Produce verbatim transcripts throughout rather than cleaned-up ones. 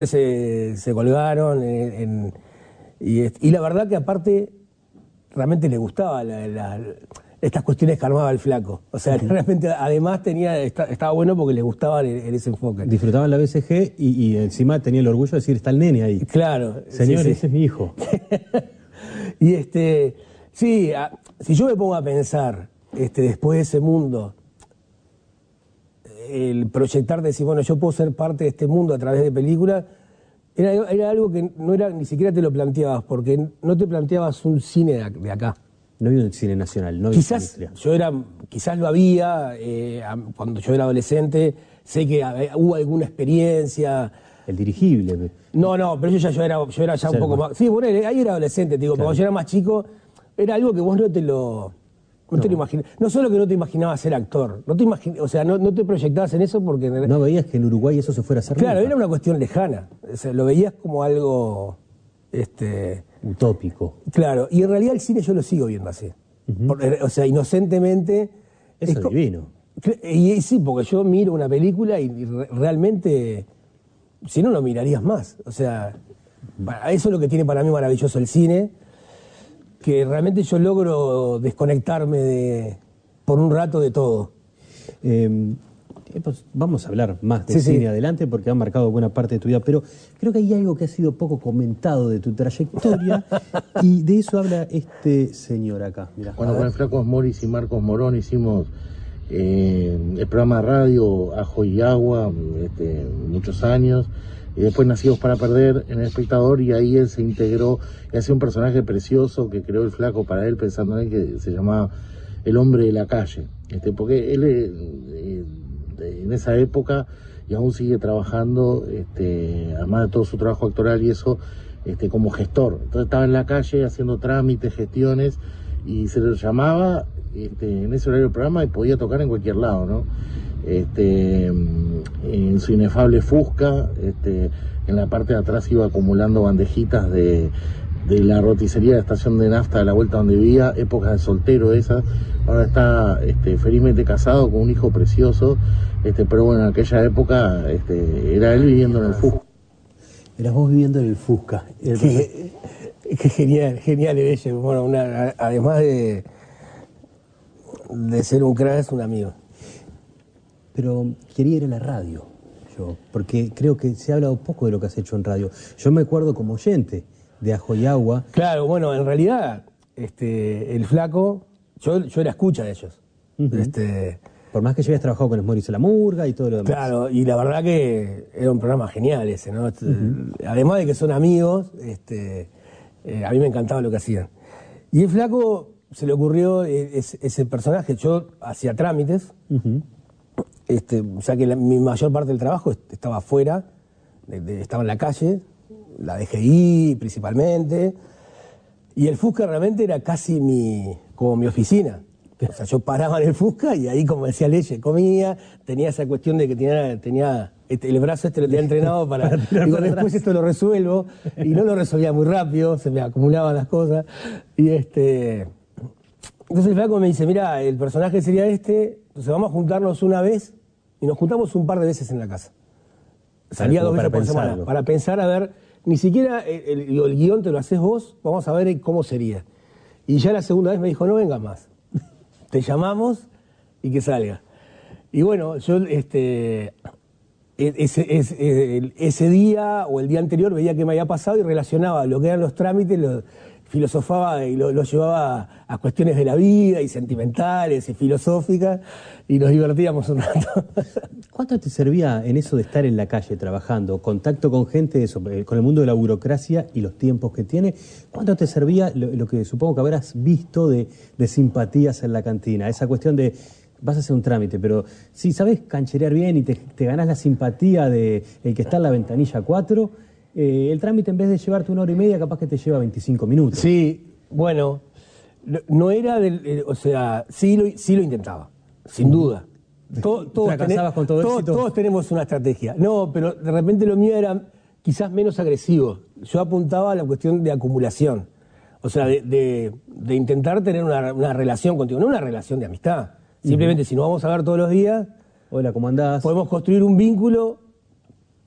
se, se colgaron en, en, y, y la verdad que aparte realmente le gustaba la, la, estas cuestiones que armaba el flaco. O sea, realmente además tenía está, estaba bueno porque le gustaba en, en ese enfoque. Disfrutaban la B C G y, y encima tenía el orgullo de decir, está el nene ahí. Claro. Señor, sí, sí. ese es mi hijo. Y este, sí, a, si yo me pongo a pensar este, después de ese mundo, el proyectar, decir, bueno, yo puedo ser parte de este mundo a través de películas, era, era algo que no era, ni siquiera te lo planteabas, porque no te planteabas un cine de, de acá. No había un cine nacional, no había Quizás yo era, quizás lo había, eh, cuando yo era adolescente, sé que había, hubo alguna experiencia. El dirigible. No, no, pero yo ya yo era, yo era ya un poco más. Sí, bueno, ahí era adolescente, te digo, claro. Cuando yo era más chico, era algo que vos no te lo. No, no te lo imaginabas. No solo que no te imaginabas ser actor, no te imagin... o sea, no, no te proyectabas en eso porque. No veías que en Uruguay eso se fuera a hacer. Claro, nunca. Era una cuestión lejana. O sea, lo veías como algo. Este. Utópico. Claro, y en realidad el cine yo lo sigo viendo así. Uh-huh. Por, o sea, inocentemente. Eso es divino. Y, y sí, porque yo miro una película y, y realmente. Si no, lo mirarías más. O sea, para, eso es lo que tiene para mí maravilloso el cine, que realmente yo logro desconectarme de, por un rato de todo. Eh, pues vamos a hablar más de sí, cine sí. adelante porque ha marcado buena parte de tu vida, pero creo que hay algo que ha sido poco comentado de tu trayectoria y de eso habla este señor acá. Mirá, Cuando con el Flaco Morris y Marcos Morón hicimos Eh, el programa de radio Ajo y Agua, este, muchos años, y después Nacidos para Perder en El Espectador, y ahí él se integró y hacía un personaje precioso que creó el Flaco para él, pensando en él, que se llamaba El Hombre de la Calle, este, porque él eh, eh, en esa época, y aún sigue trabajando, este, además de todo su trabajo actoral y eso, este, como gestor. Entonces estaba en la calle haciendo trámites, gestiones, y se lo llamaba este, en ese horario del programa y podía tocar en cualquier lado, ¿no? Este, en su inefable Fusca, este, en la parte de atrás iba acumulando bandejitas de, de la roticería de la estación de nafta de la vuelta donde vivía, épocas de soltero esas. Ahora está este, felizmente casado con un hijo precioso, este, pero bueno, en aquella época este, era él viviendo en el Fusca. Eras vos viviendo en el Fusca. El... Qué, qué genial, genial y bello. Bueno, una, además de, de ser un crack, es un amigo. Pero quería ir a la radio, yo, porque creo que se ha hablado poco de lo que has hecho en radio. Yo me acuerdo como oyente de Ajo y Agua. Claro, bueno, en realidad, este, el Flaco, yo, yo era escucha de ellos. Uh-huh. Este, Por más que yo hayas trabajado con Esmoris y la Murga y todo lo demás. Claro, y la verdad que era un programa genial ese, ¿no? Uh-huh. Además de que son amigos, este, eh, a mí me encantaba lo que hacían. Y el Flaco se le ocurrió ese, ese personaje, yo hacía trámites, uh-huh. este, o sea que la, mi mayor parte del trabajo estaba afuera, de, de, estaba en la calle, la D G I principalmente, y el Fusca realmente era casi mi, como mi oficina. O sea, yo paraba en el Fusca y ahí, como decía Leche, comía, tenía esa cuestión de que tenía, tenía este, el brazo este lo tenía entrenado para... para digo, después atrás. Esto lo resuelvo, y no lo resolvía muy rápido, se me acumulaban las cosas, y este... Entonces el Flaco me dice, mira, el personaje sería este, entonces vamos a juntarnos una vez, y nos juntamos un par de veces en la casa. Salía dos veces por semana, para pensar, a ver, ni siquiera el, el, el guión te lo haces vos, vamos a ver cómo sería. Y ya la segunda vez me dijo, no vengas más. Te llamamos y que salga. Y bueno, yo este, ese, ese, ese día o el día anterior veía qué me había pasado y relacionaba lo que eran los trámites, lo filosofaba y lo, lo llevaba a cuestiones de la vida y sentimentales y filosóficas y nos divertíamos un rato. ¿Cuánto te servía en eso de estar en la calle trabajando, contacto con gente, eso, con el mundo de la burocracia y los tiempos que tiene? ¿Cuánto te servía lo, lo que supongo que habrás visto de, de simpatías en la cantina? Esa cuestión de, vas a hacer un trámite, pero si sabes cancherear bien y te, te ganás la simpatía de el que está en la ventanilla cuatro, eh, el trámite en vez de llevarte una hora y media, capaz que te lleva veinticinco minutos. Sí, bueno, no era del, eh, o sea, sí lo, sí lo intentaba, sin uh-huh. duda. Todo, todos, tené, con todo todos, todos tenemos una estrategia. No, pero de repente lo mío era quizás menos agresivo. Yo apuntaba a la cuestión de acumulación. O sea, de, de, de intentar tener una, una relación contigo. No una relación de amistad. Simplemente uh-huh. si nos vamos a ver todos los días... Hola, ¿cómo andás? Podemos construir un vínculo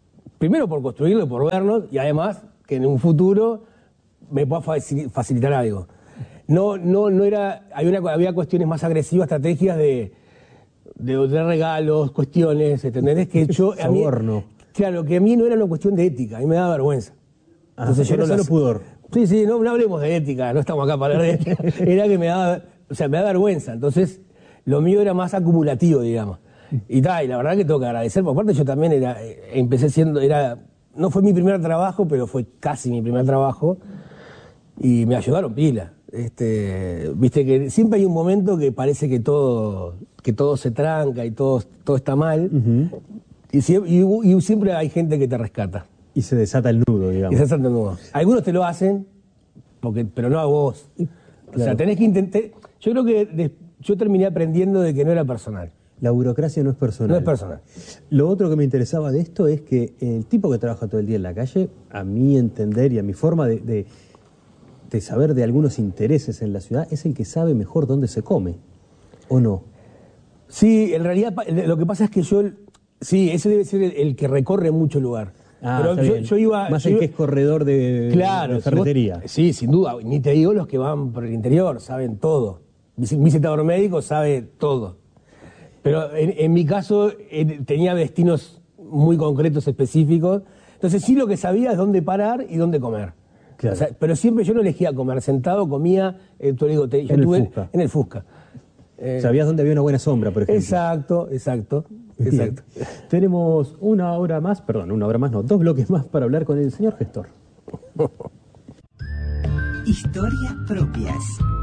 primero por construirlo, por vernos, y además que en un futuro me pueda facilitar algo. No, no, no era, había, una, había cuestiones más agresivas, estrategias de, de, de regalos, cuestiones, ¿entendés? Que yo, a mí, claro, que a mí no era una cuestión de ética, a mí me daba vergüenza. Entonces ah, yo no solo lo pudor. Sí, sí, no, no hablemos de ética, no estamos acá para hablar de ética. Era que me daba, o sea, me daba vergüenza. Entonces, lo mío era más acumulativo, digamos. Y tal, y la verdad que tengo que agradecer. Por aparte, yo también era, empecé siendo, era, no fue mi primer trabajo, pero fue casi mi primer trabajo. Y me ayudaron pila. Este, viste que siempre hay un momento que parece que todo, que todo se tranca y todo, todo está mal. Uh-huh. y, y, y siempre hay gente que te rescata. Y se desata el nudo, digamos. Y se desata el nudo. Algunos te lo hacen, porque, pero no a vos. Claro. O sea, tenés que intentar... Yo creo que de, yo terminé aprendiendo de que no era personal. La burocracia no es personal. No es personal. Lo otro que me interesaba de esto es que el tipo que trabaja todo el día en la calle, a mi entender y a mi forma de, de, de saber de algunos intereses en la ciudad, es el que sabe mejor dónde se come, ¿o no? Sí, en realidad lo que pasa es que yo... Sí, ese debe ser el, el que recorre mucho lugar. Ah, pero yo, yo iba, más yo el iba, que es corredor de, claro, de ferretería. Si vos, sí, sin duda. Ni te digo los que van por el interior, saben todo. Mi visitador médico sabe todo. Pero en, en mi caso en, tenía destinos muy concretos, específicos. Entonces sí lo que sabía es dónde parar y dónde comer. Claro. O sea, pero siempre yo no elegía comer sentado, comía, eh, te digo, te, yo en, estuve el Fusca. en el Fusca. Eh, ¿Sabías dónde había una buena sombra, por ejemplo? Exacto, exacto. Exacto. Tenemos una hora más, perdón, una hora más, no, dos bloques más para hablar con el señor gestor. Historias propias.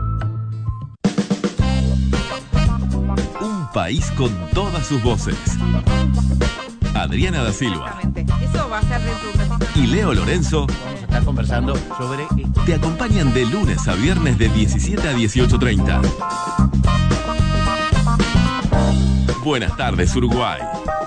Un país con todas sus voces. Adriana da Silva. Eso va a ser de y Leo Lorenzo. Vamos a estar conversando sobre... Te acompañan de lunes a viernes de diecisiete a dieciocho treinta. Buenas tardes, Uruguay.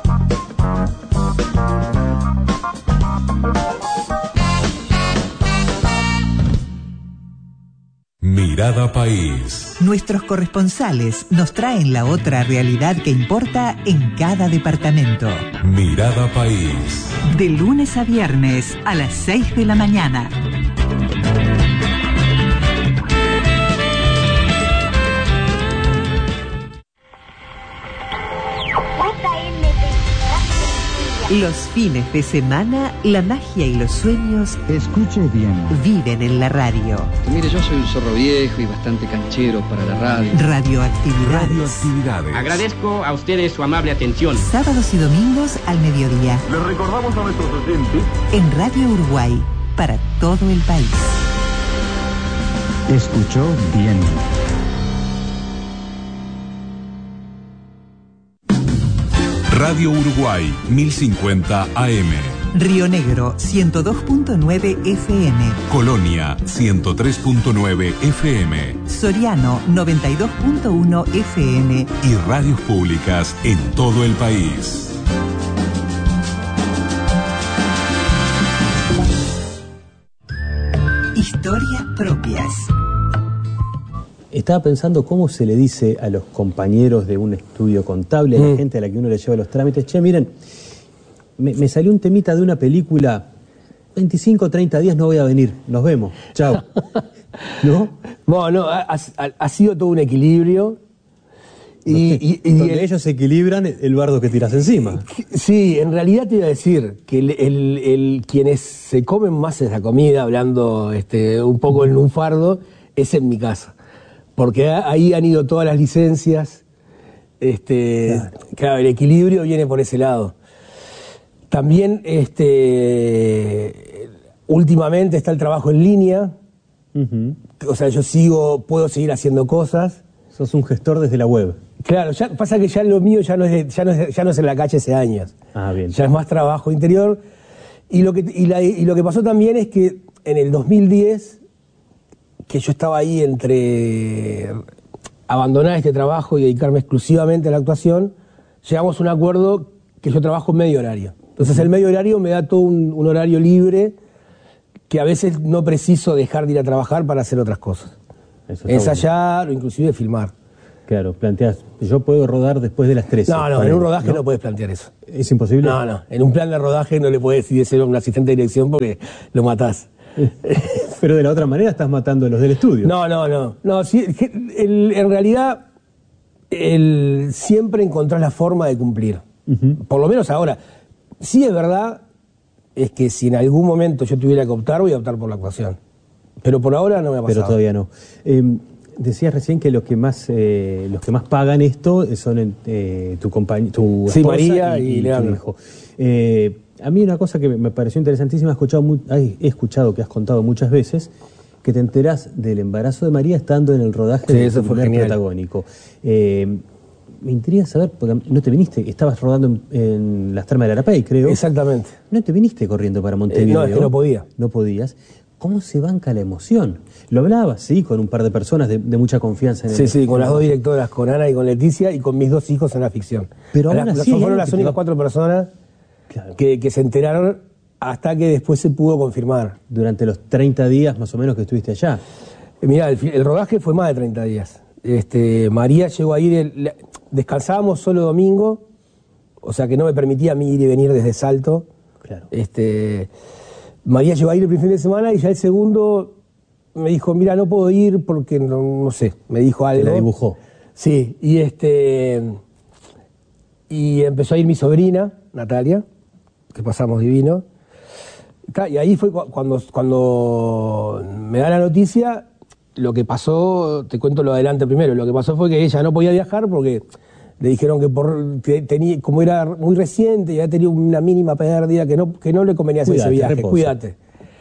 Mirada País. Nuestros corresponsales nos traen la otra realidad que importa en cada departamento. Mirada País. De lunes a viernes a las seis de la mañana. Los fines de semana, la magia y los sueños... Escuche bien. ...viven en la radio. Mire, yo soy un zorro viejo y bastante canchero para la radio. Radioactividades. Radioactividades. Agradezco a ustedes su amable atención. Sábados y domingos al mediodía. Les recordamos a nuestros oyentes... En Radio Uruguay, para todo el país. Escuchó bien. Radio Uruguay, mil cincuenta A M. Río Negro, ciento dos punto nueve F M. Colonia, ciento tres punto nueve F M. Soriano, noventa y dos punto uno F M. Y radios públicas en todo el país. Historias propias. Estaba pensando cómo se le dice a los compañeros de un estudio contable, a la mm. gente a la que uno le lleva los trámites, che, miren, me, me salió un temita de una película, veinticinco o treinta días no voy a venir, nos vemos, chao. ¿No? Bueno, no, ha, ha, ha sido todo un equilibrio. Y, y, y donde el, ellos se equilibran, el bardo que tiras encima. Sí, en realidad te iba a decir que el, el, el, quienes se comen más esa comida, hablando este, un poco en un fardo, es en mi casa. Porque ahí han ido todas las licencias, este, claro. claro, el equilibrio viene por ese lado. También, este, últimamente está el trabajo en línea, uh-huh. o sea, yo sigo, puedo seguir haciendo cosas. Sos un gestor desde la web. Claro, ya, pasa que ya lo mío ya no es, de, ya no es, ya no es en la calle hace años. Ah, bien. Ya es más trabajo interior. Y lo que, y la, y lo que pasó también es que en el dos mil diez... que yo estaba ahí entre abandonar este trabajo y dedicarme exclusivamente a la actuación, llegamos a un acuerdo que yo trabajo en medio horario. Entonces el medio horario me da todo un, un horario libre que a veces no preciso dejar de ir a trabajar para hacer otras cosas. Ensayar o inclusive filmar. Claro, planteas, yo puedo rodar después de las trece. No, no, en un rodaje ¿no? no puedes plantear eso. ¿Es imposible? No, no, en un plan de rodaje no le puedes decir ser un asistente de dirección porque lo matás. Pero de la otra manera estás matando a los del estudio. No, no, no. no sí, el, en realidad, el, siempre encontrás la forma de cumplir. Uh-huh. Por lo menos ahora. Sí es verdad, es que si en algún momento yo tuviera que optar, voy a optar por la actuación. Pero por ahora no me ha pasado. Pero todavía no. Eh, decías recién que los que más eh, los que más pagan esto son eh, tu compañía, tu sí, esposa María y, y, y Leandro. tu hijo. Eh, a mí una cosa que me pareció interesantísima, he escuchado, muy, he escuchado que has contado muchas veces, que te enterás del embarazo de María estando en el rodaje sí, del eso fue genial. protagónico. Eh, me intriga saber, porque no te viniste, estabas rodando en, en las Termas del Arapey, creo. Exactamente. No te viniste corriendo para Montevideo. Eh, no, es que no podía. No podías. ¿Cómo se banca la emoción? Lo hablabas, sí, con un par de personas de, de mucha confianza en el... Sí, sí, con las dos directoras, con Ana y con Leticia, y con mis dos hijos en la ficción. Pero ahora las, sí, fueron las únicas va... cuatro personas claro. que, que se enteraron hasta que después se pudo confirmar. Durante los treinta días más o menos que estuviste allá. Eh, mirá, el, el rodaje fue más de treinta días. Este, María llegó a ir... El, descansábamos solo domingo, o sea que no me permitía a mí ir y venir desde Salto. Claro. Este... María llegó a ir el primer fin de semana y ya el segundo me dijo, mira, no puedo ir porque no, no sé, me dijo algo. Te la dibujó. Sí, y este y empezó a ir mi sobrina, Natalia, que pasamos divino. Y ahí fue cuando, cuando me da la noticia, lo que pasó, te cuento lo adelante primero, lo que pasó fue que ella no podía viajar porque le dijeron que por que tenía, como era muy reciente y había tenido una mínima pérdida, que no, que no le convenía hacer cuídate, ese viaje, reposa. Cuídate.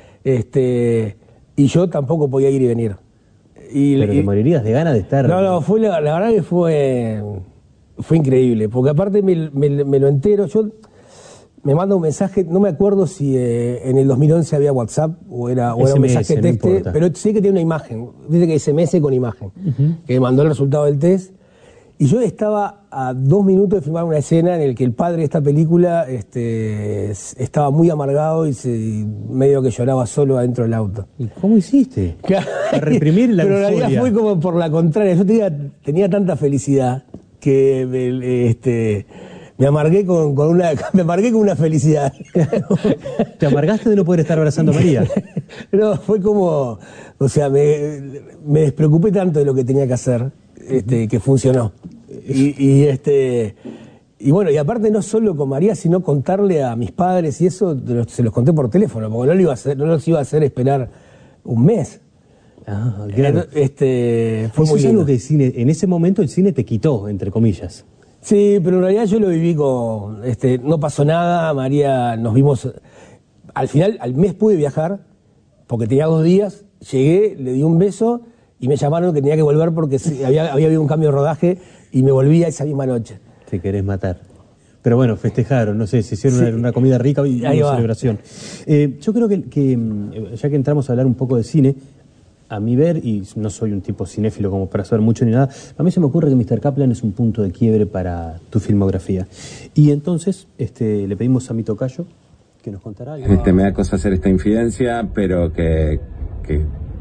Este, y yo tampoco podía ir y venir. Y, Pero y, te morirías de ganas de estar... No, no, fue la, la verdad que fue, fue increíble, porque aparte me, me, me lo entero, yo me manda un mensaje, no me acuerdo si eh, en el dos mil once había WhatsApp o era, o era un mensaje de texto, no pero sé que tiene una imagen, dice que S M S con imagen, uh-huh. que me mandó el resultado del test. Y yo estaba a dos minutos de filmar una escena en la que el padre de esta película este, estaba muy amargado y se, medio que lloraba solo adentro del auto. ¿Y cómo hiciste? Para reprimir la Pero euforia. en realidad fue como por la contraria. Yo tenía, tenía tanta felicidad que me, este, me amargué con, con una me amargué con una felicidad. ¿Te amargaste de no poder estar abrazando a María? No, fue como... O sea, me, me despreocupé tanto de lo que tenía que hacer. Este, que funcionó. Y, y este y bueno, y aparte no solo con María, sino contarle a mis padres y eso, se los conté por teléfono, porque no, lo iba a hacer, no los iba a hacer esperar un mes. Ah, claro. Este, fue eso muy es lindo. algo que el cine, en ese momento el cine te quitó, entre comillas. Sí, pero en realidad yo lo viví con... Este, no pasó nada, María, nos vimos... Al final, al mes pude viajar, porque tenía dos días, llegué, le di un beso... Y me llamaron que tenía que volver porque había, había habido un cambio de rodaje y me volvía esa misma noche. Te querés matar. Pero bueno, festejaron, no sé, se hicieron sí. una, una comida rica y Ahí una va. celebración. Eh, yo creo que, que, ya que entramos a hablar un poco de cine, a mi ver, y no soy un tipo cinéfilo como para saber mucho ni nada, a mí se me ocurre que mister Kaplan es un punto de quiebre para tu filmografía. Y entonces este, le pedimos a mi tocayo que nos contara algo. Este, me da cosa hacer esta infidencia, pero que... que...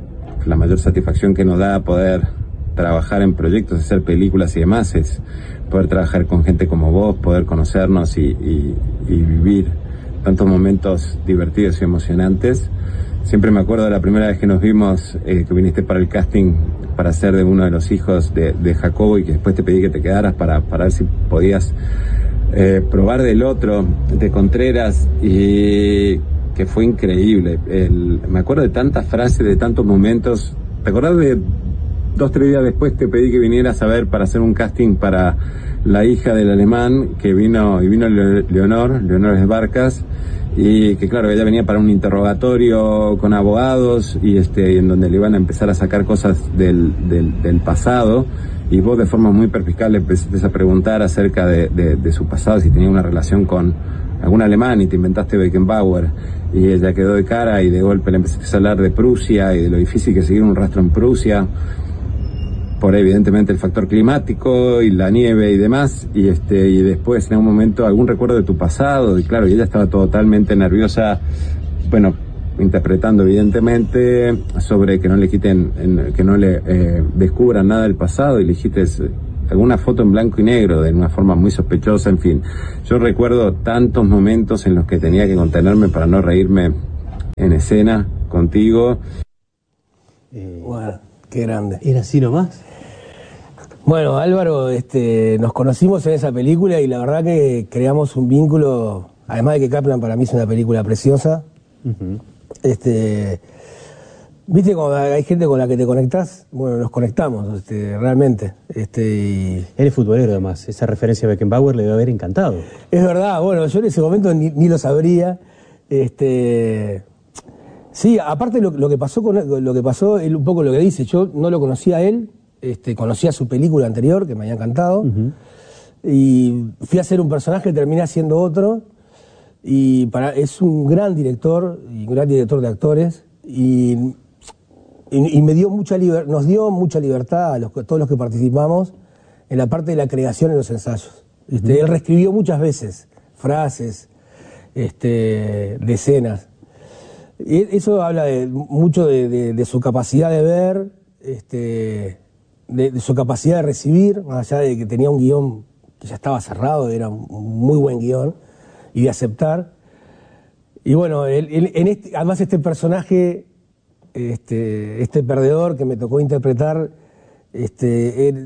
la mayor satisfacción que nos da poder trabajar en proyectos, hacer películas y demás, es poder trabajar con gente como vos, poder conocernos y, y, y vivir tantos momentos divertidos y emocionantes. Siempre me acuerdo de la primera vez que nos vimos, eh, que viniste para el casting para ser de uno de los hijos de, de Jacobo y que después te pedí que te quedaras para, para ver si podías eh, probar del otro, de Contreras, y... que fue increíble. El, me acuerdo de tantas frases, de tantos momentos. ¿Te acordás de dos, tres días después te pedí que vinieras a ver para hacer un casting para la hija del alemán, que vino, y vino Leonor, Leonor Esbarcas, y que claro, ella venía para un interrogatorio con abogados, y este, en donde le iban a empezar a sacar cosas del, del, del pasado, y vos de forma muy perspicaz le empezaste a preguntar acerca de, de, de su pasado, si tenía una relación con algún alemán, y te inventaste Beckenbauer, y ella quedó de cara y de golpe le empezaste a hablar de Prusia y de lo difícil que es seguir un rastro en Prusia, por evidentemente el factor climático y la nieve y demás, y este y después en un momento algún recuerdo de tu pasado, y claro, y ella estaba totalmente nerviosa, bueno, interpretando evidentemente sobre que no le quiten, que no le eh, descubran nada del pasado, y le dijiste, alguna foto en blanco y negro de una forma muy sospechosa, en fin. Yo recuerdo tantos momentos en los que tenía que contenerme para no reírme en escena contigo. Eh, bueno, qué grande. ¿Era así nomás? Bueno, Álvaro, este, nos conocimos en esa película y la verdad que creamos un vínculo, además de que Kaplan para mí es una película preciosa. Uh-huh. Este, viste cuando hay gente con la que te conectás, bueno, nos conectamos, este, realmente. Este, y... Él es futbolero además, esa referencia a Beckenbauer le debe haber encantado. Es verdad, bueno, yo en ese momento ni, ni lo sabría. Este, sí, aparte lo, lo que pasó con lo que pasó, él un poco lo que dice, yo no lo conocía a él, este, conocía su película anterior, que me había encantado, uh-huh. y fui a hacer un personaje que terminé haciendo otro. Y para, es un gran director, y un gran director de actores, y, y, y me dio mucha liber, nos dio mucha libertad a los, todos los que participamos en la parte de la creación en los ensayos. Este, uh-huh. Él reescribió muchas veces frases, este, de escenas. Y eso habla de, mucho de, de, de su capacidad de ver, este, de, de su capacidad de recibir, más allá de que tenía un guión que ya estaba cerrado, era un muy buen guión, y de aceptar. Y bueno, él, él, en este, además este personaje, este, este perdedor que me tocó interpretar, este, él,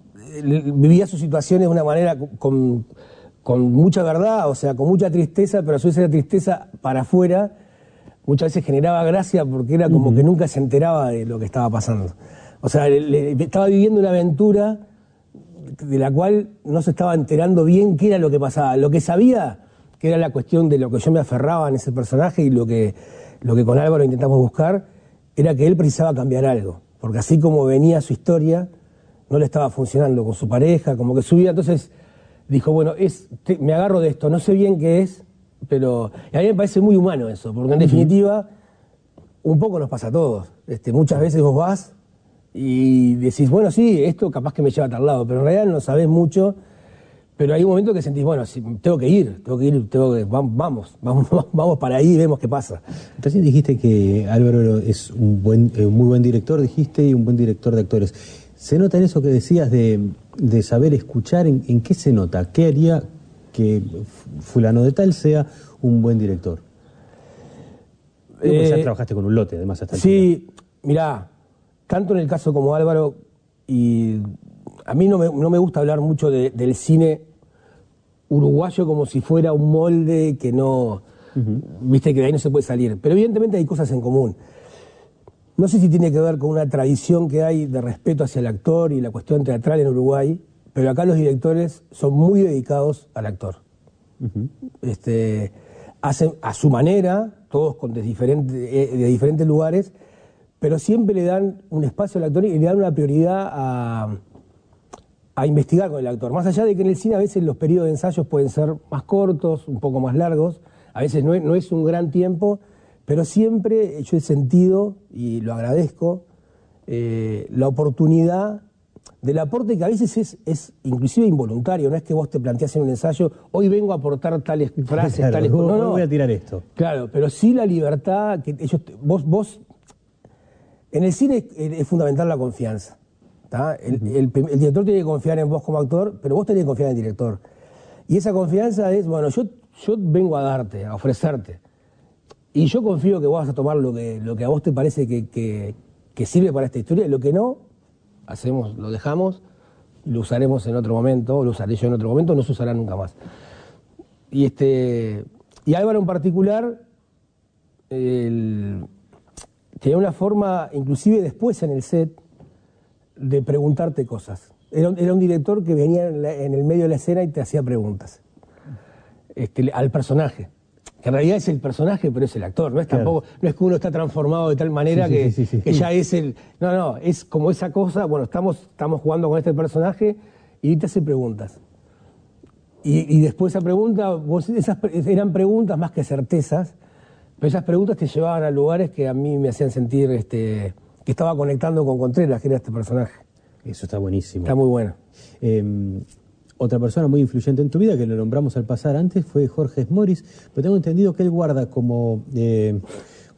él vivía sus situaciones de una manera con, con mucha verdad, o sea, con mucha tristeza, pero a su vez esa tristeza para afuera muchas veces generaba gracia porque era como uh-huh. que nunca se enteraba de lo que estaba pasando. O sea, él, él estaba viviendo una aventura de la cual no se estaba enterando bien qué era lo que pasaba. Lo que sabía, que era la cuestión de lo que yo me aferraba en ese personaje y lo que, lo que con Álvaro intentamos buscar, era que él precisaba cambiar algo. Porque así como venía su historia, no le estaba funcionando con su pareja, como que su vida. Entonces dijo, bueno, es, te, me agarro de esto, no sé bien qué es, pero y a mí me parece muy humano eso, porque en uh-huh. definitiva, un poco nos pasa a todos. Este, muchas veces vos vas y decís, bueno, sí, esto capaz que me lleva a tal lado, pero en realidad no sabés mucho. Pero hay un momento que sentís, bueno, si, tengo que ir, tengo que ir, tengo que, vamos, vamos, vamos para ahí y vemos qué pasa. Recién dijiste que Álvaro es un buen, un muy buen director, dijiste, y un buen director de actores. ¿Se nota en eso que decías de, de saber escuchar? ¿En, en qué se nota? ¿Qué haría que fulano de tal sea un buen director? Eh, ya trabajaste con un lote, además, hasta el Sí, final. Mirá, tanto en el caso como Álvaro, y a mí no me, no me gusta hablar mucho de, del cine uruguayo como si fuera un molde que no, uh-huh. viste que de ahí no se puede salir, pero evidentemente hay cosas en común. No sé si tiene que ver con una tradición que hay de respeto hacia el actor y la cuestión teatral en Uruguay, pero acá los directores son muy dedicados al actor. Uh-huh. Este, hacen a su manera, todos con de, diferente, de diferentes lugares, pero siempre le dan un espacio al actor y le dan una prioridad a a investigar con el actor, más allá de que en el cine a veces los periodos de ensayos pueden ser más cortos, un poco más largos, a veces no es, no es un gran tiempo, pero siempre yo he sentido, y lo agradezco, eh, la oportunidad del aporte que a veces es, es inclusive involuntario, no es que vos te planteás en un ensayo, hoy vengo a aportar tales frases, claro, tales cosas, no, no, voy a tirar esto. Claro, pero sí la libertad, que ellos, vos, vos, en el cine es, es fundamental la confianza. El, el, el director tiene que confiar en vos como actor, pero vos tenés que confiar en el director. Y esa confianza es, bueno, yo, yo vengo a darte, a ofrecerte. Y yo confío que vos vas a tomar lo que, lo que a vos te parece que, que, que sirve para esta historia, y lo que no, hacemos, lo dejamos, lo usaremos en otro momento, lo usaré yo en otro momento, no se usará nunca más. Y, este, y Álvaro en particular, el, tenía una forma, inclusive después en el set, de preguntarte cosas. Era, era un director que venía en, la, en el medio de la escena y te hacía preguntas. Este, al personaje. Que en realidad es el personaje, pero es el actor. No es claro. tampoco, no es que uno está transformado de tal manera sí, que, sí, sí, sí, que sí. ya es el. No, no, es como esa cosa, bueno, estamos, estamos jugando con este personaje y te hace preguntas. Y, y después esa pregunta, vos, esas eran preguntas más que certezas, pero esas preguntas te llevaban a lugares que a mí me hacían sentir este, que estaba conectando con Contreras, que era este personaje. Eso está buenísimo. Está muy bueno. Eh, otra persona muy influyente en tu vida, que lo nombramos al pasar antes, fue Jorge Smoris, pero tengo entendido que él guarda como, eh,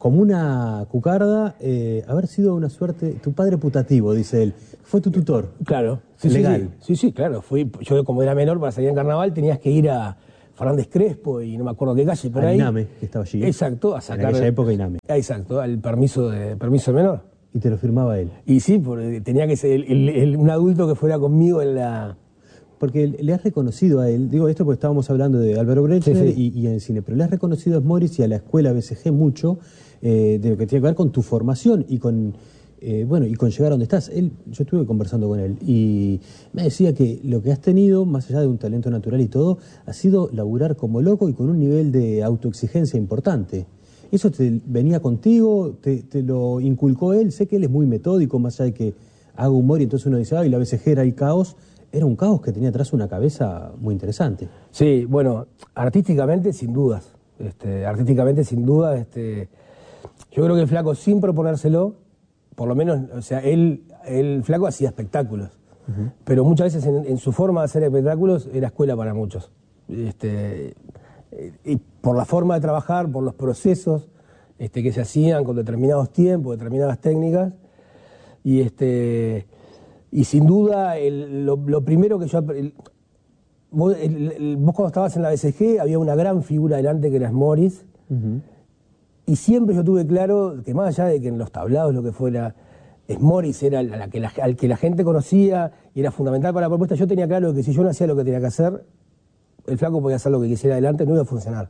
como una cucarda, eh, haber sido una suerte, tu padre putativo, dice él. Fue tu tutor. Claro. Sí, legal. Sí, sí, sí, claro. Fui, yo como era menor, para salir en carnaval tenías que ir a Fernández Crespo y no me acuerdo qué calle, por a ahí. INAME, que estaba allí. Exacto, a sacar... En aquella época INAME. Exacto, al permiso de permiso de menor. Y te lo firmaba él. Y sí, porque tenía que ser el, el, el, un adulto que fuera conmigo en la... Porque le has reconocido a él, digo esto porque estábamos hablando de Álvaro Brechner sí, sí. Y, y en el cine, pero le has reconocido a Morris y a la escuela B C G mucho eh, de lo que tiene que ver con tu formación y con... Eh, bueno, y con llegar a donde estás. Él, yo estuve conversando con él y me decía que lo que has tenido, más allá de un talento natural y todo, ha sido laburar como loco y con un nivel de autoexigencia importante. ¿Eso te venía contigo? ¿Te, te lo inculcó él? Sé que él es muy metódico, más allá de que haga humor y entonces uno dice, ay, la B C G era el caos. Era un caos que tenía atrás una cabeza muy interesante. Sí, bueno, artísticamente sin dudas. Este, artísticamente sin dudas. Este, yo creo que el Flaco, sin proponérselo, por lo menos, o sea, él, el Flaco hacía espectáculos, uh-huh. pero muchas veces en, en su forma de hacer espectáculos era escuela para muchos. Este, y por la forma de trabajar, por los procesos este, que se hacían con determinados tiempos, determinadas técnicas, y este y sin duda el, lo, lo primero que yo... El, vos, el, el, vos cuando estabas en la B C G había una gran figura delante que era Morris, uh-huh. Y siempre yo tuve claro que más allá de que en los tablados lo que fuera, Morris era la que la, al que la gente conocía y era fundamental para la propuesta, yo tenía claro que si yo no hacía lo que tenía que hacer, el Flaco podía hacer lo que quisiera adelante, no iba a funcionar.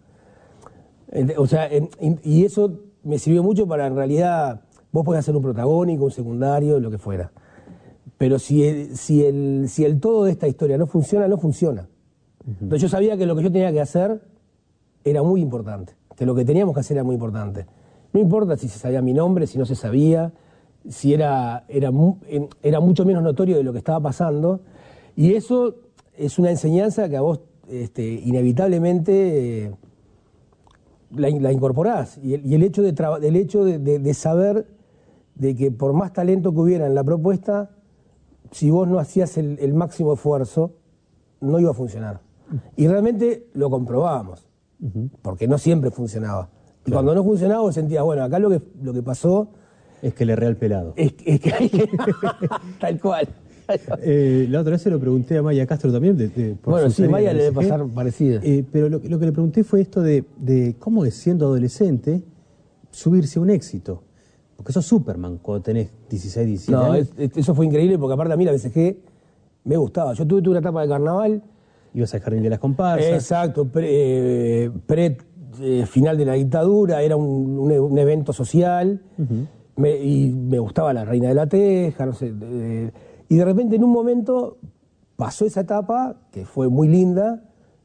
O sea, en, y eso me sirvió mucho para, en realidad, vos podés hacer un protagónico, un secundario, lo que fuera. Pero si el, si el, si el todo de esta historia no funciona, no funciona. Uh-huh. Entonces yo sabía que lo que yo tenía que hacer era muy importante. Que lo que teníamos que hacer era muy importante. No importa si se sabía mi nombre, si no se sabía, si era, era, era mucho menos notorio de lo que estaba pasando. Y eso es una enseñanza que a vos este, inevitablemente eh, la, la incorporás. Y el, y el hecho, de, el hecho de, de, de saber de que por más talento que hubiera en la propuesta, si vos no hacías el, el máximo esfuerzo, no iba a funcionar. Y realmente lo comprobábamos. Porque no siempre funcionaba. Y claro. Cuando no funcionaba vos sentías, bueno, acá lo que, lo que pasó... Es que le erré al pelado. Es, es que hay que... Tal cual. eh, la otra vez se lo pregunté a Maya Castro también. De, de, por bueno, sí, Maya le debe pasar parecida. Eh, pero lo, lo que le pregunté fue esto de, de cómo es, siendo adolescente, subirse a un éxito. Porque sos Superman cuando tenés dieciséis, diecisiete no, años. Es, eso fue increíble porque aparte a mí la B C G me gustaba. Yo tuve, tuve una etapa de carnaval... Ibas al Jardín de las Comparsas. Exacto, pre, eh, pre eh, final de la dictadura, era un, un, un evento social, uh-huh. me, y me gustaba la Reina de la Teja, no sé. Eh, y de repente en un momento pasó esa etapa, que fue muy linda,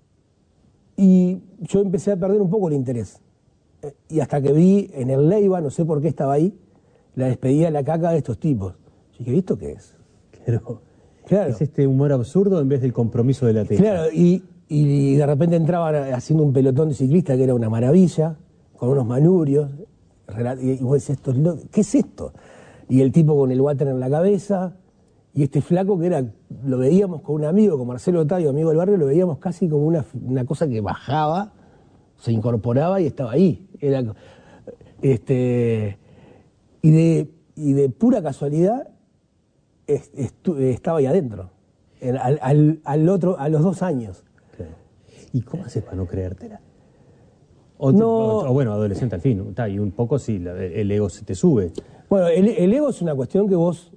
y yo empecé a perder un poco el interés. Eh, y hasta que vi en el Leiva, no sé por qué estaba ahí, la despedida de la caca de estos tipos. Y dije, ¿esto qué es? Claro. Claro. Es este humor absurdo en vez del compromiso de la teja. Claro, y, y de repente entraban haciendo un pelotón de ciclistas que era una maravilla, con unos manurios, y vos decís, ¿qué es esto? Y el tipo con el water en la cabeza, y este flaco que era, lo veíamos con un amigo, con Marcelo Otavio, amigo del barrio, lo veíamos casi como una, una cosa que bajaba, se incorporaba y estaba ahí. Era, este, y, de, y de pura casualidad, Estu estaba ahí adentro, al, al, al otro, a los dos años. Claro. ¿Y cómo haces para no creértela? O, no, o, o bueno, adolescente al fin, ¿no? Y un poco sí, la, el ego se te sube. Bueno, el, el ego es una cuestión que vos,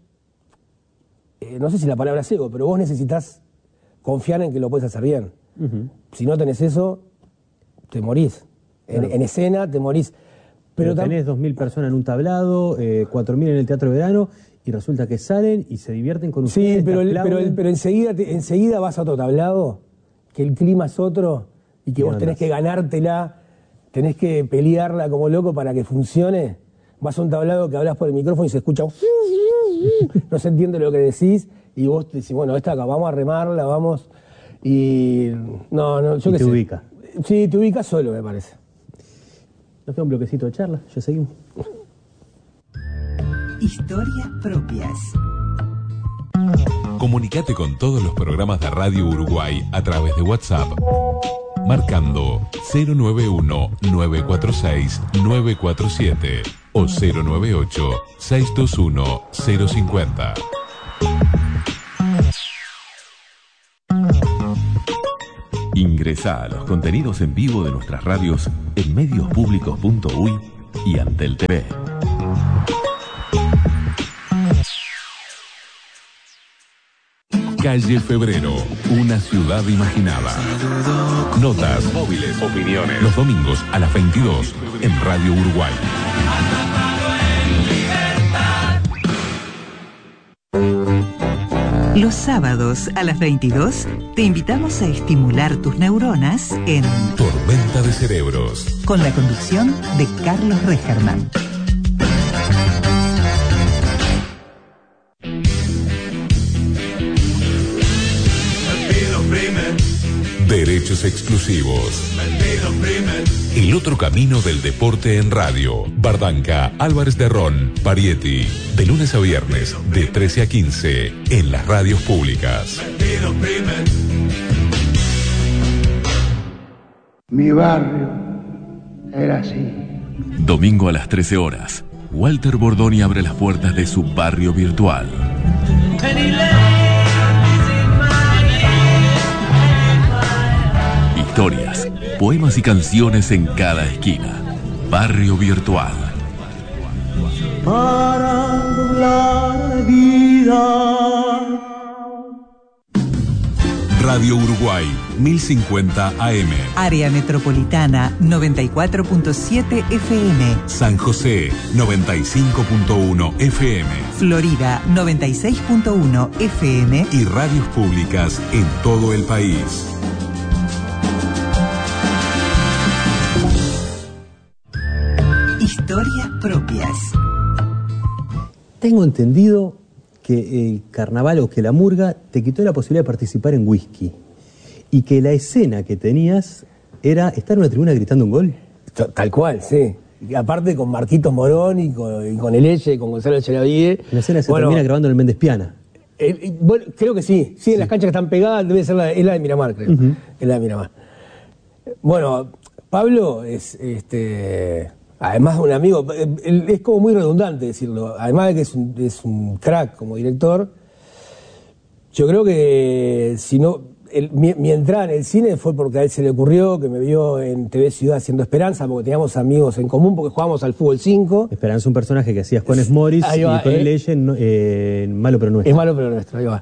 eh, no sé si la palabra es ego, pero vos necesitas confiar en que lo puedes hacer bien. Uh-huh. Si no tenés eso, te morís. Claro. En, en escena te morís. Pero, pero tenés dos mil personas en un tablado, eh, cuatro mil en el Teatro de Verano, y resulta que salen y se divierten con ustedes. Sí, pero, el, pero, el, pero enseguida, te, enseguida vas a otro tablado, que el clima es otro, y que vos tenés que ganártela, tenés que pelearla como loco para que funcione. Vas a un tablado que hablas por el micrófono y se escucha, no se entiende lo que decís, y vos te decís, bueno, esta acá, vamos a remarla, vamos, y no, no, yo y qué te sé. ubica. Sí, te ubicas solo, me parece. Nos queda un bloquecito de charla, ya seguimos. Historias propias. Comunicate con todos los programas de Radio Uruguay a través de WhatsApp marcando cero nueve uno, nueve cuatro seis, nueve cuatro siete o cero nueve ocho, seis dos uno, cero cinco cero. Ingresa a los contenidos en vivo de nuestras radios en mediospublicos punto uy y Antel T V. Calle Febrero, una ciudad imaginada. Notas, móviles, opiniones. Los domingos a las veintidós en Radio Uruguay. Los sábados a las veintidós te invitamos a estimular tus neuronas en Tormenta de Cerebros, con la conducción de Carlos Regerman. Derechos exclusivos. El otro camino del deporte en radio. Bardanca, Álvarez de Ron, Parietti. De lunes a viernes, de trece a quince, en las radios públicas. Mi barrio era así. Domingo a las trece horas, Walter Bordoni abre las puertas de su barrio virtual. Historias, poemas y canciones en cada esquina. Barrio Virtual. Para doblar la vida. Radio Uruguay, mil cincuenta A M. Área Metropolitana, noventa y cuatro punto siete F M. San José, noventa y cinco punto uno F M. Florida, noventa y seis punto uno F M. Y radios públicas en todo el país. Historias propias. Tengo entendido que el carnaval o que la murga te quitó la posibilidad de participar en whisky y que la escena que tenías era estar en una tribuna gritando un gol. Tal cual, sí. Y aparte con Marquitos Morón y con, y con el Eche, con Gonzalo Chelavide. La escena se bueno, termina grabando en el Méndez Piana. Eh, bueno, creo que sí. Sí, en sí. Las canchas que están pegadas debe ser la, es la de Miramar, creo. Uh-huh. Es la de Miramar. Bueno, Pablo es... este además de un amigo, es como muy redundante decirlo, además de que es un, es un crack como director, yo creo que si no, el, mi, mi entrada en el cine fue porque a él se le ocurrió, que me vio en T V Ciudad haciendo Esperanza, porque teníamos amigos en común, porque jugábamos al fútbol cinco. Esperanza, un personaje que hacías con Morris y con el Legend, eh, Malo pero Nuestro. Es Malo pero Nuestro, ahí va.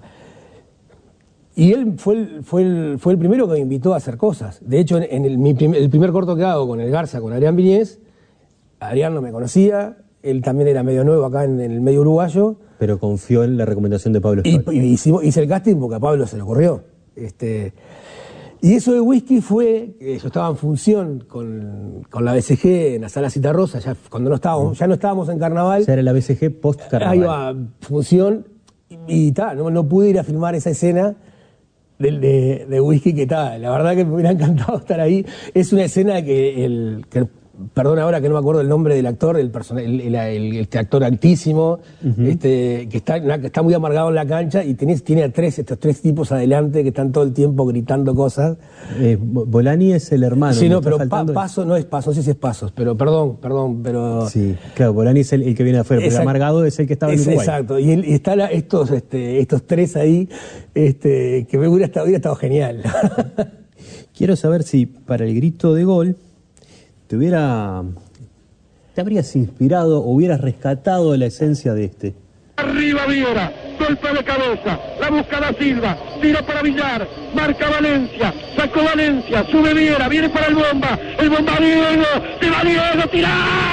Y él fue el, fue, el, fue el primero que me invitó a hacer cosas. De hecho, en, en el, mi prim, el primer corto que hago con el Garza, con Adrián Viñez, Adrián no me conocía, él también era medio nuevo acá en, en el medio uruguayo. Pero confió en la recomendación de Pablo Stoll. Y, y hicimos, hice el casting porque a Pablo se le ocurrió. Este, y eso de whisky fue, eh, yo estaba en función con, con la B C G en la sala Citarrosa, ya cuando no estábamos, ya no estábamos en carnaval. O sea, era la B C G post-carnaval. Ahí va, función, y tal, no, no pude ir a filmar esa escena de, de, de whisky que tal. La verdad que me hubiera encantado estar ahí. Es una escena que el... Que, perdón ahora que no me acuerdo el nombre del actor, el, person el, el, el este actor altísimo, uh-huh. este, que, está, que está muy amargado en la cancha y tenés, tiene a tres, estos tres tipos adelante que están todo el tiempo gritando cosas. Eh, Bolani es el hermano. Sí, no, pero pa, Paso no es Paso, no sé si es Pasos, pero perdón, perdón, pero... Sí, claro, Bolani es el, el que viene de afuera, pero el amargado es el que estaba en Uruguay. Exacto, y, el, y están estos, este, estos tres ahí, este, que me hubiera estado, hubiera estado genial. Quiero saber si para el grito de gol te hubiera, te habrías inspirado o hubieras rescatado la esencia de este. Arriba Viera, golpe de cabeza, la busca da Silva, tira para Villar, marca Valencia, sacó Valencia, sube Viera, viene para el bomba, el bomba Diego, se va Diego, tira.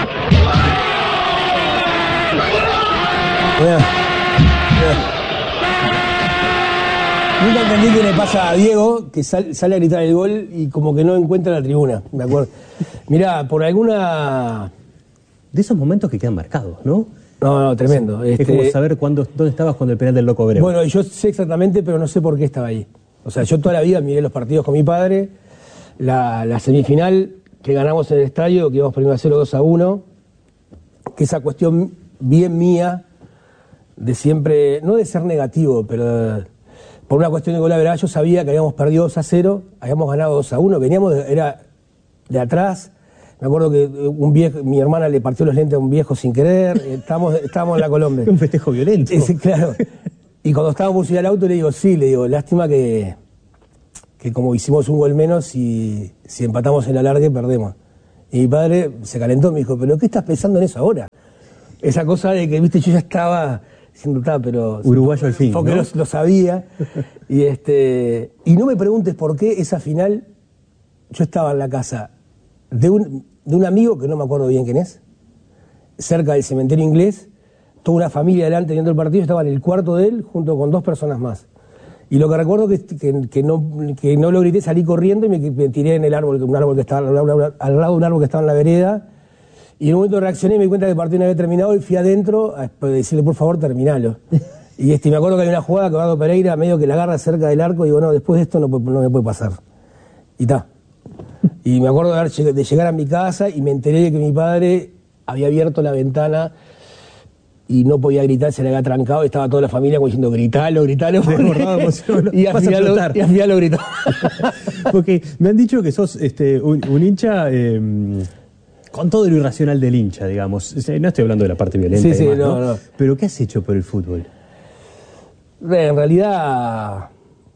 Bien. Bien. Nunca entendí qué le pasa a Diego, que sal, sale a gritar el gol y como que no encuentra la tribuna, me acuerdo. Mirá, por alguna... De esos momentos que quedan marcados, ¿no? No, no, tremendo. Sí, este... Es como saber cuándo, dónde estabas cuando el penal del Loco Abreu. Bueno, yo sé exactamente, pero no sé por qué estaba ahí. O sea, yo toda la vida miré los partidos con mi padre, la, la semifinal que ganamos en el estadio, que íbamos primero a cero, dos a uno, que esa cuestión bien mía, de siempre, no de ser negativo, pero... por una cuestión de gol average, yo sabía que habíamos perdido dos a cero, habíamos ganado dos a uno, veníamos, de, era de atrás. Me acuerdo que un viejo, mi hermana le partió los lentes a un viejo sin querer, estábamos, estábamos en la Colombia. Un festejo violento. Es, claro. Y cuando estábamos ir al auto le digo, sí, le digo, lástima que, que como hicimos un gol menos y si empatamos en la larga perdemos. Y mi padre se calentó, me dijo, pero ¿qué estás pensando en eso ahora? Esa cosa de que, viste, yo ya estaba diciendo, está, pero... Uruguayo al fin, porque ¿no? lo, lo sabía. y, este, y no me preguntes por qué esa final, yo estaba en la casa de un, de un amigo, que no me acuerdo bien quién es, cerca del cementerio inglés, toda una familia delante viendo el partido, estaba en el cuarto de él junto con dos personas más. Y lo que recuerdo que, que, que, no, que no lo grité, salí corriendo y me, me tiré en el árbol, un árbol que estaba al lado de un árbol que estaba en la vereda. Y en un momento reaccioné y me di cuenta que el partido no había terminado y fui adentro a decirle, por favor, terminalo. Y este, me acuerdo que hay una jugada que Eduardo Pereira medio que la agarra cerca del arco y digo, no, después de esto no, no me puede pasar. Y ta. Y me acuerdo de, de llegar a mi casa y me enteré de que mi padre había abierto la ventana y no podía gritar, se le había trancado y estaba toda la familia como diciendo, gritalo, gritalo. y al final lo, y al final lo gritó. Porque me han dicho que sos este, un, un hincha... Eh, con todo lo irracional del hincha, digamos. No estoy hablando de la parte violenta. Sí, sí, demás, no, ¿no? no. Pero ¿qué has hecho por el fútbol? En realidad,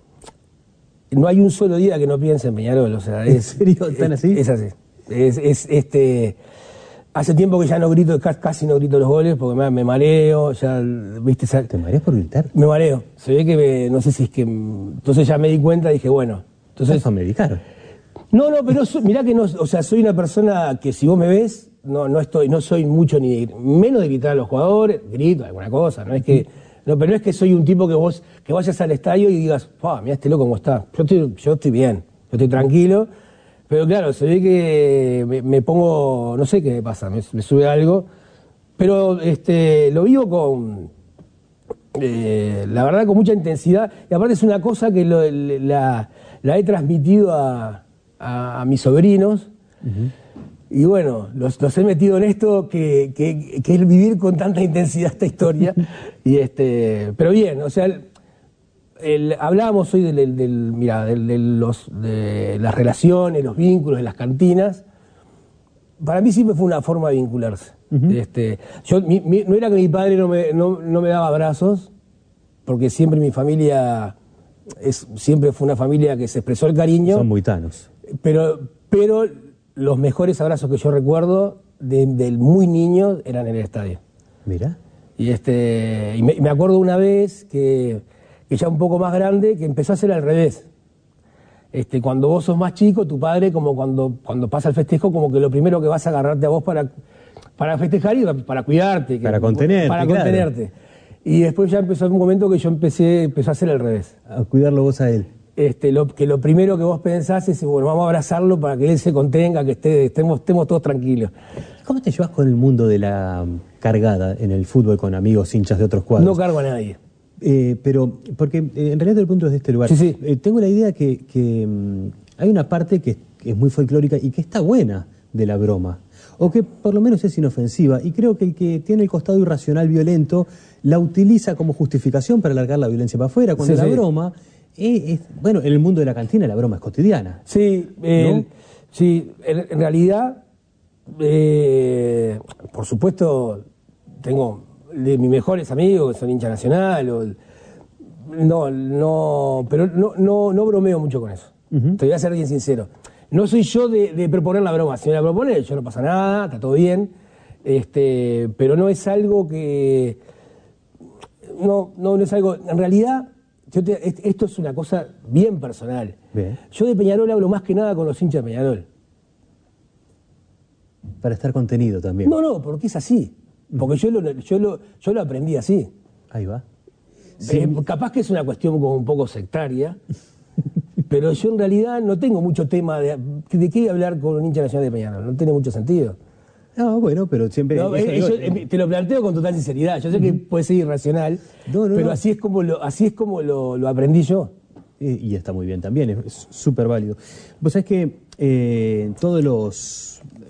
no hay un solo día que no piense en Peñarol. O sea, es, ¿En serio? ¿Tan así? Es, es así. Es, es, este, hace tiempo que ya no grito, casi no grito los goles porque me, me mareo. Ya, ¿viste? ¿Te mareas por gritar? Me mareo. Se ve que, me, no sé si es que... Entonces ya me di cuenta y dije, bueno... Entonces, ¿Estás a medicar? No, no, pero so, mirá que no, o sea, soy una persona que si vos me ves, no, no estoy, no soy mucho ni menos de gritar a los jugadores, grito alguna cosa, no es que, no, pero no es que soy un tipo que vos, que vayas al estadio y digas, pa, mirá este loco cómo está. Yo estoy, yo estoy bien, yo estoy tranquilo, pero claro, se ve que me, me pongo, no sé qué me pasa, me, me sube algo, pero este, lo vivo con, eh, la verdad, con mucha intensidad, y aparte es una cosa que lo, la, la he transmitido a A, a mis sobrinos, uh-huh. y bueno, los, los he metido en esto que, que, que es vivir con tanta intensidad esta historia, y este, pero bien, o sea, el, el, hablábamos hoy del, del, del mira, del, de, los, de las relaciones, los vínculos, de las cantinas. Para mí siempre fue una forma de vincularse. Uh-huh. este, yo, mi, mi, no era que mi padre no me, no, no me daba abrazos, porque siempre mi familia es, siempre fue una familia que se expresó el cariño. Son muy tanos. Pero, pero los mejores abrazos que yo recuerdo de, del muy niño eran en el estadio. Mira. Y, este, y me, me acuerdo una vez que, que ya un poco más grande, que empezó a ser al revés. Este, cuando vos sos más chico, tu padre, como cuando, cuando pasa el festejo, como que lo primero que vas a agarrarte a vos para, para festejar y para cuidarte. Que, para contenerte. Para claro. contenerte. Y después ya empezó un momento que yo empecé, empezó a hacer al revés. A cuidarlo vos a él. Este, lo, que lo primero que vos pensás es, bueno, vamos a abrazarlo para que él se contenga, que esté, estemos, estemos todos tranquilos. ¿Cómo te llevas con el mundo de la cargada en el fútbol con amigos, hinchas de otros cuadros? No cargo a nadie. Eh, pero, porque eh, en realidad el punto es de este lugar. Sí, sí. Eh, tengo la idea que, que um, hay una parte que, que es muy folclórica y que está buena de la broma, o que por lo menos es inofensiva, y creo que el que tiene el costado irracional violento la utiliza como justificación para alargar la violencia para afuera, cuando sí, la sí. broma... Es, es, bueno, en el mundo de la cantina la broma es cotidiana. Sí, eh, ¿no? sí, en, en realidad, eh, por supuesto, tengo de mis mejores amigos que son hincha nacional, o, no, no, pero no, no, no bromeo mucho con eso. Uh-huh. Te voy a ser bien sincero. No soy yo de, de proponer la broma. Si me la propone, yo no pasa nada, está todo bien, este, pero no es algo que, no, no, no es algo, en realidad. Yo te, esto es una cosa bien personal. Bien. Yo de Peñarol hablo más que nada con los hinchas de Peñarol. Para estar contenido también. No, no, porque es así. Porque yo lo, yo lo, yo lo aprendí así. Ahí va. Sí. Eh, capaz que es una cuestión como un poco sectaria, pero yo en realidad no tengo mucho tema de... ¿De qué hablar con un hincha nacional de Peñarol? No tiene mucho sentido. No, bueno, pero siempre... No, eso, eso, digo, eh, te lo planteo con total sinceridad. Yo sé que puede ser irracional, no, no, pero no. así es como lo, así es como lo, lo aprendí yo. Y, y está muy bien también, es súper válido. Vos sabés que eh, todos los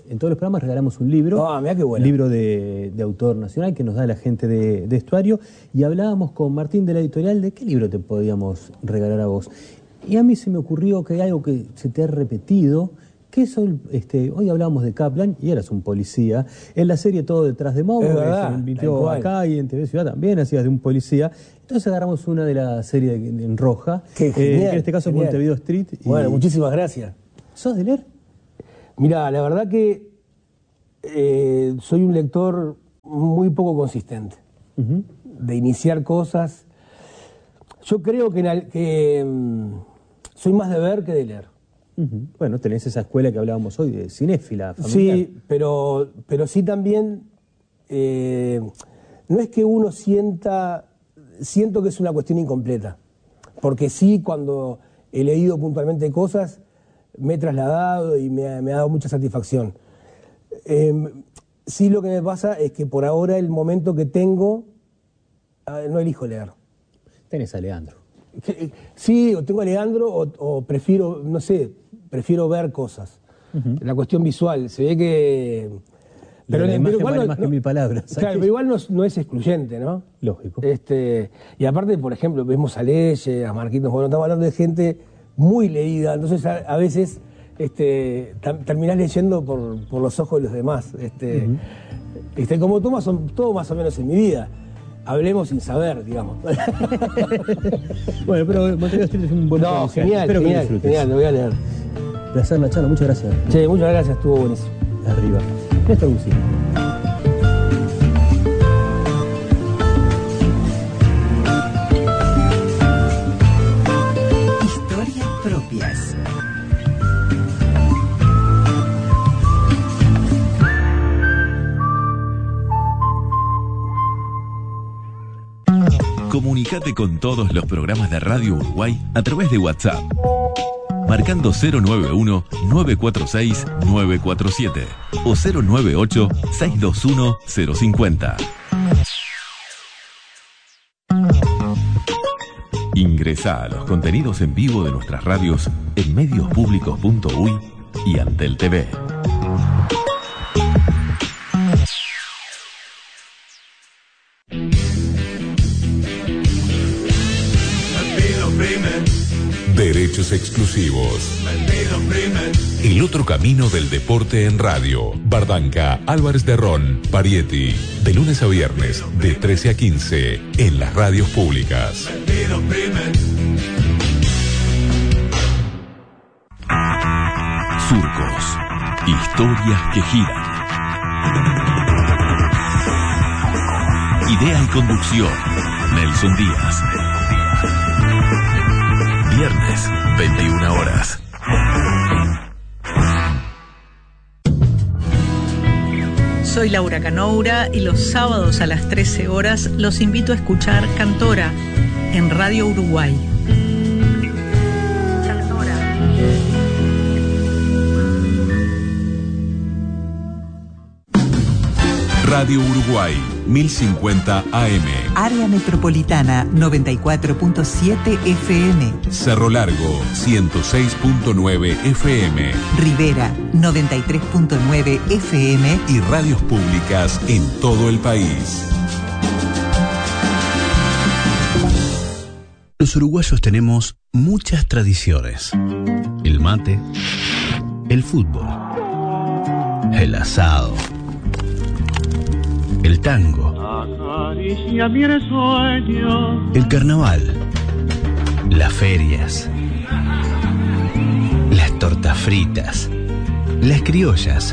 en todos los programas regalamos un libro, ah, mirá qué bueno. libro de, de autor nacional que nos da la gente de, de Estuario, y hablábamos con Martín de la editorial de qué libro te podíamos regalar a vos. Y a mí se me ocurrió que hay algo que se te ha repetido, que eso, este, hoy hablábamos de Kaplan y eras un policía. En la serie Todo detrás de Momo, que se invitó acá y en T V Ciudad también hacías de un policía. Entonces agarramos una de la serie de, en roja, Qué genial, eh, que en este caso es Montevideo Street. Y... Bueno, muchísimas gracias. ¿Sos de leer? Mirá, la verdad que eh, soy un lector muy poco consistente. Uh-huh. De iniciar cosas. Yo creo que, en, que um, soy más de ver que de leer. Uh-huh. Bueno, tenés esa escuela que hablábamos hoy de cinéfila familiar. Sí, pero, pero sí también, eh, no es que uno sienta, siento que es una cuestión incompleta, porque sí, cuando he leído puntualmente cosas, me he trasladado y me ha, me ha dado mucha satisfacción. Eh, sí, lo que me pasa es que por ahora el momento que tengo, no elijo leer. Tenés a Leandro. Sí, o tengo a Leandro o, o prefiero, no sé, prefiero ver cosas. Uh-huh. La cuestión visual, se ve que... Pero, la pero igual vale no, más no, que mil palabras. ¿Sabes? Claro, pero igual no, no es excluyente, ¿no? Lógico. Este, y aparte, por ejemplo, vemos a Leye, a Marquitos, bueno, estamos hablando de gente muy leída, entonces a, a veces este, tam, terminás leyendo por, por los ojos de los demás. Este, uh-huh. este, como tú, más, todo más o menos en mi vida. Hablemos sin saber, digamos. Bueno, pero Montevideo Street es un buen No, genial, Espero genial, que genial, lo voy a leer. Placer la charla, muchas gracias. Sí, muchas gracias, estuvo buenísimo. Arriba. Néstor Bucini. Historias propias. Comunicate con todos los programas de Radio Uruguay a través de WhatsApp, marcando cero nueve uno, nueve cuatro seis, nueve cuatro siete o cero nueve ocho, seis dos uno, cero cinco cero. Ingresá a los contenidos en vivo de nuestras radios en medios públicos punto uy y Antel T V. Derechos exclusivos. El otro camino del deporte en radio. Bardanca, Álvarez de Ron, Parietti. De lunes a viernes, de trece a quince, en las radios públicas. Surcos. Historias que giran. Idea y conducción, Nelson Díaz. Viernes, veintiuna horas. Soy Laura Canoura y los sábados a las trece horas los invito a escuchar Cantora en Radio Uruguay. Radio Uruguay, mil cincuenta A M. Área Metropolitana, noventa y cuatro punto siete F M. Cerro Largo, ciento seis punto nueve F M. Rivera, noventa y tres punto nueve F M. Y radios públicas en todo el país. Los uruguayos tenemos muchas tradiciones. El mate, el fútbol, el asado, el tango, el carnaval, las ferias, las tortas fritas, las criollas,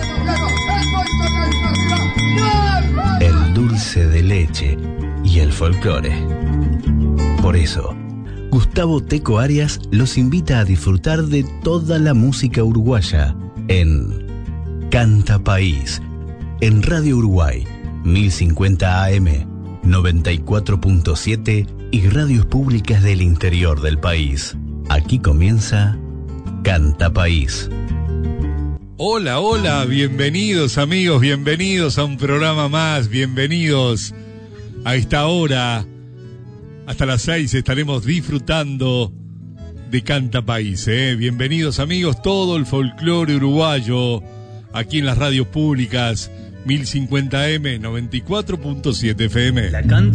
el dulce de leche y el folclore. Por eso, Gustavo Teco Arias los invita a disfrutar de toda la música uruguaya en Canta País, en Radio Uruguay, mil cincuenta A M, noventa y cuatro punto siete y radios públicas del interior del país. Aquí comienza Canta País. Hola, hola, bienvenidos amigos, bienvenidos a un programa más, bienvenidos a esta hora. Hasta las seis estaremos disfrutando de Canta País, ¿eh? Bienvenidos amigos, todo el folclore uruguayo aquí en las radios públicas mil cincuenta eme, noventa y cuatro punto siete F M. La canta